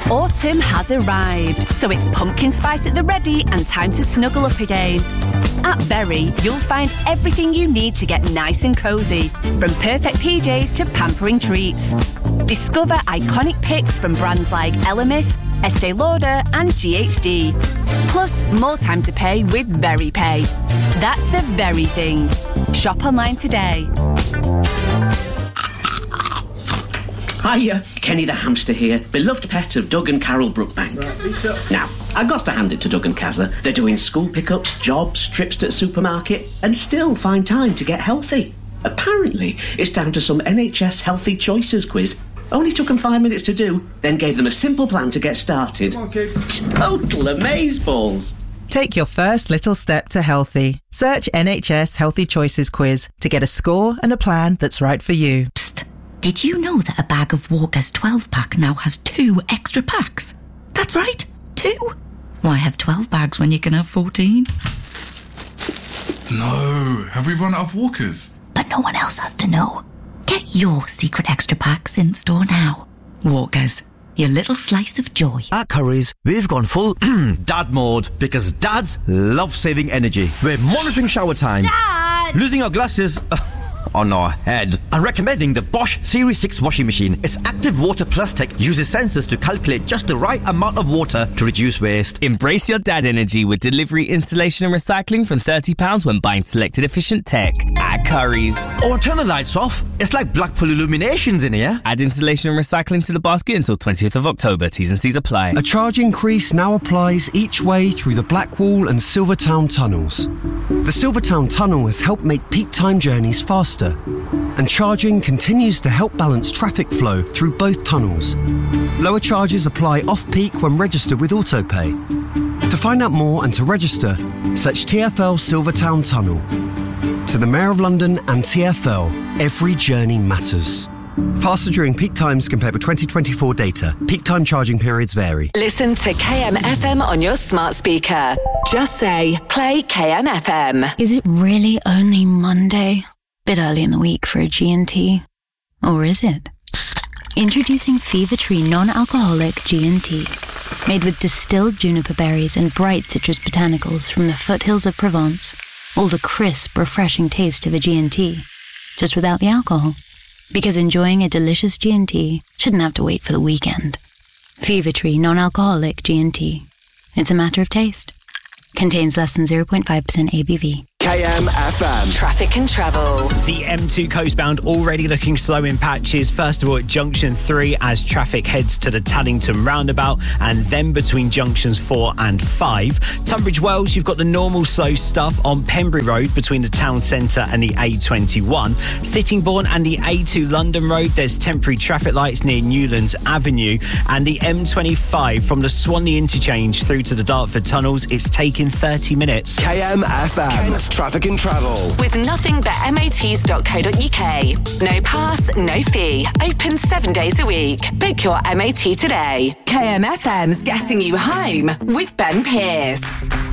Autumn has arrived, so it's pumpkin spice at the ready and time to snuggle up again. At Berry, you'll find everything you need to get nice and cosy, from perfect PJs to pampering treats. Discover iconic picks from brands like Elemis, Estee Lauder and GHD. Plus, more time to pay with Very Pay. That's the very thing. Shop online today. Hiya, Kenny the hamster here, beloved pet of Doug and Carol Brookbank. Now, I've got to hand it to Doug and Kazza. They're doing school pickups, jobs, trips to the supermarket, and still find time to get healthy. Apparently, it's down to some NHS Healthy Choices quiz. Only took them 5 minutes to do, then gave them a simple plan to get started. Come on, kids. Total amazeballs. Take your first little step to healthy. Search NHS Healthy Choices quiz to get a score and a plan that's right for you. Psst. Did you know that a bag of Walker's 12-pack now has 2 extra packs? That's right, 2. Why have 12 bags when you can have 14? No, have we run out of Walkers? But no one else has to know. Get your secret extra packs in store now. Walkers, your little slice of joy. At Currys, we've gone full dad mode because dads love saving energy. We're monitoring shower time. Dad! Losing our glasses on our head. And recommending the Bosch Series 6 washing machine. Its active water plus tech uses sensors to calculate just the right amount of water to reduce waste. Embrace your dad energy with delivery, installation and recycling from £30 when buying selected efficient tech at Currys. Or turn the lights off. It's like Blackpool Illuminations in here. Add installation and recycling to the basket until 20th of October. T's and C's apply. A charge increase now applies each way through the Blackwall and Silvertown tunnels. The Silvertown tunnel has helped make peak time journeys faster, and charging continues to help balance traffic flow through both tunnels. Lower charges apply off-peak when registered with AutoPay. To find out more and to register, search TfL Silvertown Tunnel. To the Mayor of London and TfL, every journey matters. Faster during peak times compared with 2024 data. Peak time charging periods vary. Listen to KMFM on your smart speaker. Just say, play KMFM. Is it really only Monday? Bit early in the week for a G&T. Or is it? Introducing Fever Tree non-alcoholic G&T. Made with distilled juniper berries and bright citrus botanicals from the foothills of Provence. All the crisp, refreshing taste of a G&T. Just without the alcohol. Because enjoying a delicious G&T shouldn't have to wait for the weekend. Fever Tree non-alcoholic G&T. It's a matter of taste. Contains less than 0.5% ABV. KMFM. Traffic and travel. The M2 coastbound already looking slow in patches. First of all at Junction 3 as traffic heads to the Taddington roundabout, and then between Junctions 4 and 5. Tunbridge Wells, you've got the normal slow stuff on Pembury Road between the town centre and the A21. Sittingbourne and the A2 London Road, there's temporary traffic lights near Newlands Avenue. And the M25 from the Swanley interchange through to the Dartford tunnels, it's taking 30 minutes. KMFM. Kent's Traffic and Travel. With nothing but mats.co.uk. No pass, no fee. Open 7 days a week. Book your MAT today. KMFM's getting you home with Ben Pearce.